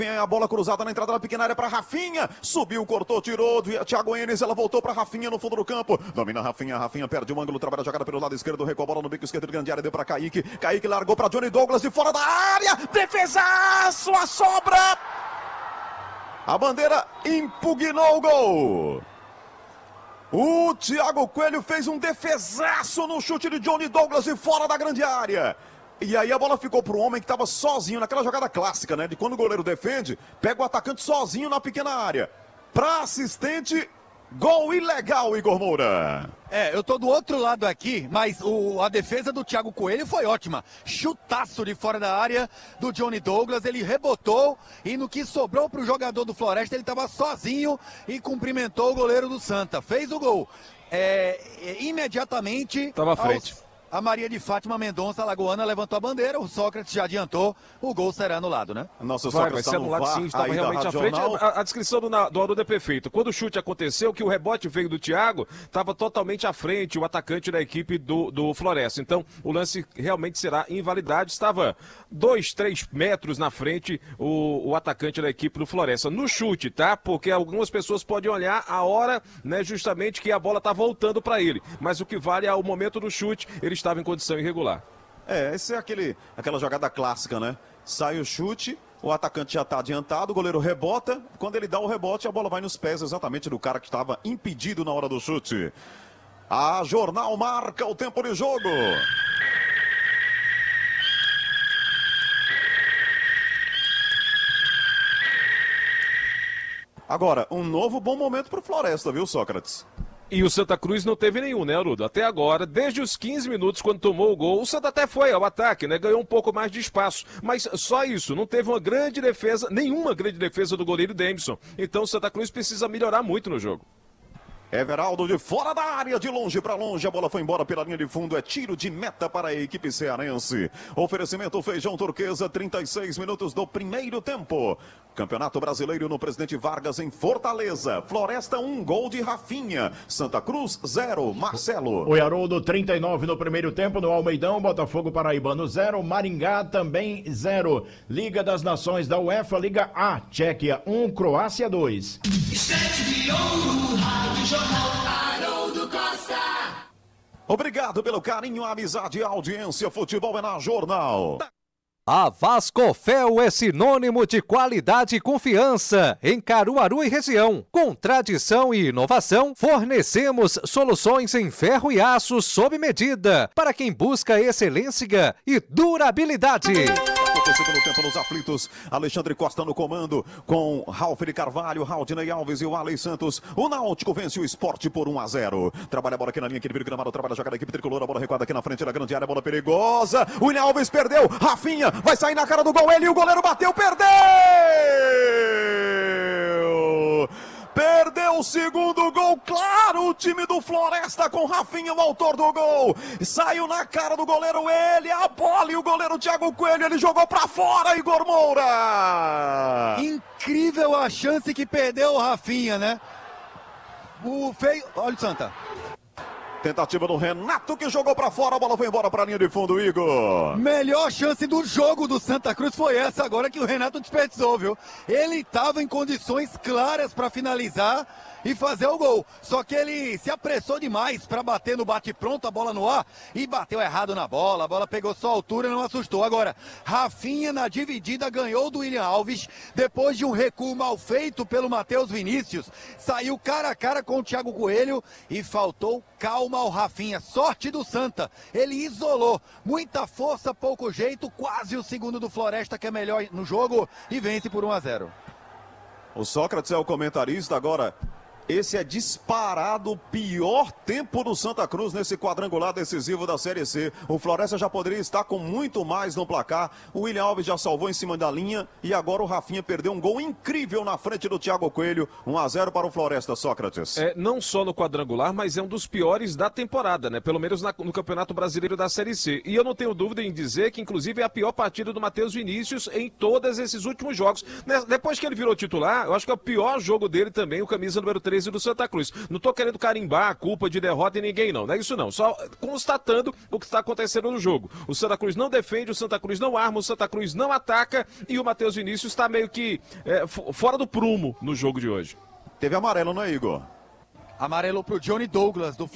Vem a bola cruzada na entrada da pequena área para Rafinha. Subiu, cortou, tirou. Thiago Enes, ela voltou para Rafinha no fundo do campo. Domina Rafinha, Rafinha perde o ângulo, trabalha a jogada pelo lado esquerdo, recua a bola no bico esquerdo de grande área, deu para Kaique. Kaique largou para Johnny Douglas de fora da área. Defesaço, a sobra. A bandeira impugnou o gol. O Thiago Coelho fez um defesaço no chute de Johnny Douglas de fora da grande área. E aí a bola ficou para o homem que estava sozinho, naquela jogada clássica, né? De quando o goleiro defende, pega o atacante sozinho na pequena área. Para assistente, gol ilegal, Igor Moura. Eu tô do outro lado aqui, mas a defesa do Thiago Coelho foi ótima. Chutaço de fora da área do Johnny Douglas, ele rebotou e no que sobrou pro jogador do Floresta, ele estava sozinho e cumprimentou o goleiro do Santa. Fez o gol. Imediatamente... Estava à frente. A Maria de Fátima Mendonça, alagoana, levantou a bandeira, o Sócrates já adiantou, o gol será anulado, né? Nosso vai ser anulado sim, estava realmente à frente. A descrição do Haroldo é perfeita. Quando o chute aconteceu, que o rebote veio do Thiago, estava totalmente à frente o atacante da equipe do Floresta. Então, o lance realmente será invalidado. Estava 2, 3 metros na frente o atacante da equipe do Floresta. No chute, tá? Porque algumas pessoas podem olhar a hora, né, justamente que a bola está voltando para ele. Mas o que vale é o momento do chute, ele estava em condição irregular. Essa é aquela jogada clássica, né? Sai o chute, o atacante já está adiantado, o goleiro rebota. Quando ele dá o rebote, a bola vai nos pés exatamente do cara que estava impedido na hora do chute. A Jornal marca o tempo de jogo. Agora, um novo bom momento para o Floresta, viu, Sócrates? E o Santa Cruz não teve nenhum, né, Haroldo? Até agora, desde os 15 minutos, quando tomou o gol, o Santa até foi ao ataque, né? Ganhou um pouco mais de espaço. Mas só isso, não teve uma grande defesa, nenhuma grande defesa do goleiro Demson. Então o Santa Cruz precisa melhorar muito no jogo. Everaldo de fora da área, de longe para longe, a bola foi embora pela linha de fundo, é tiro de meta para a equipe cearense. Oferecimento Feijão Turquesa, 36 minutos do primeiro tempo. Campeonato Brasileiro no Presidente Vargas em Fortaleza. Floresta 1, gol de Rafinha. Santa Cruz 0, Marcelo. O Haroldo 39 no primeiro tempo no Almeidão, Botafogo Paraibano 0, Maringá também 0. Liga das Nações da UEFA, Liga A, Tchequia 1, Croácia 2. Haroldo Costa. Obrigado pelo carinho, amizade e audiência. Futebol é na Jornal. A Vascofel é sinônimo de qualidade e confiança em Caruaru e região. Com tradição e inovação, fornecemos soluções em ferro e aço sob medida para quem busca excelência e durabilidade. Segundo tempo nos aflitos, Alexandre Costa no comando, com Ralf de Carvalho, Raudinei Alves e o Alex Santos. O Náutico vence o Sport por 1-0. Trabalha a bola aqui na linha, que vira gramado, trabalha a jogada da equipe tricolor, a bola recuada aqui na frente da grande área, bola perigosa. O William Alves perdeu, Rafinha vai sair na cara do gol, ele e o goleiro bateu, perdeu! Perdeu o segundo gol, claro, o time do Floresta com Rafinha, o autor do gol. Saiu na cara do goleiro, ele, a bola e o goleiro Thiago Coelho, ele jogou pra fora, Igor Moura. Incrível a chance que perdeu o Rafinha, né? Olha o Santa. Tentativa do Renato que jogou pra fora, a bola foi embora pra linha de fundo, Igor. Melhor chance do jogo do Santa Cruz foi essa agora que o Renato desperdiçou, viu? Ele estava em condições claras para finalizar e fazer o gol. Só que ele se apressou demais para bater no bate-pronto, a bola no ar, e bateu errado na bola. A bola pegou só a altura e não assustou. Agora, Rafinha na dividida ganhou do William Alves, depois de um recuo mal feito pelo Matheus Vinícius. Saiu cara a cara com o Thiago Coelho e faltou calma ao Rafinha. Sorte do Santa, ele isolou. Muita força, pouco jeito, quase o segundo do Floresta, que é melhor no jogo, e vence por 1-0. O Sócrates é o comentarista agora. Esse é disparado o pior tempo do Santa Cruz nesse quadrangular decisivo da Série C. O Floresta já poderia estar com muito mais no placar. O William Alves já salvou em cima da linha. E agora o Rafinha perdeu um gol incrível na frente do Thiago Coelho. 1-0 para o Floresta, Sócrates. Não só no quadrangular, mas é um dos piores da temporada, né? Pelo menos no Campeonato Brasileiro da Série C. E eu não tenho dúvida em dizer que, inclusive, é a pior partida do Matheus Vinícius em todos esses últimos jogos. Depois que ele virou titular, eu acho que é o pior jogo dele também, o camisa número 13 13 do Santa Cruz. Não tô querendo carimbar a culpa de derrota em ninguém, não é isso não. Só constatando o que está acontecendo no jogo. O Santa Cruz não defende, o Santa Cruz não arma, o Santa Cruz não ataca e o Matheus Vinícius está meio que fora do prumo no jogo de hoje. Teve amarelo, não é, Igor? Amarelo pro Johnny Douglas, do